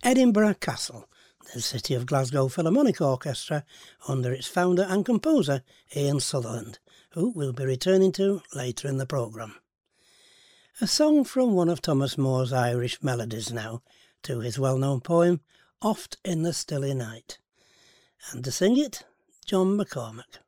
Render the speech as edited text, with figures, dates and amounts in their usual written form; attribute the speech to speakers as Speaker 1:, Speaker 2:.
Speaker 1: Edinburgh Castle, the City of Glasgow Philharmonic Orchestra, under its founder and composer Ian Sutherland, who we'll be returning to later in the programme. A song from one of Thomas Moore's Irish melodies now, to his well-known poem, Oft in the Stilly Night. And to sing it, John McCormack.